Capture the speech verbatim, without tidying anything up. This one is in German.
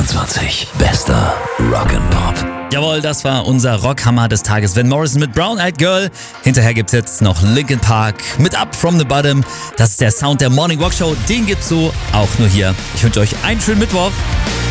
vierundzwanzig. Bester Rock'n'Pop. Jawohl, das war unser Rockhammer des Tages. Van Morrison mit Brown Eyed Girl. Hinterher gibt's jetzt noch Linkin Park mit Up From The Bottom. Das ist der Sound der Morning Walk Show. Den gibt's so auch nur hier. Ich wünsche euch einen schönen Mittwoch.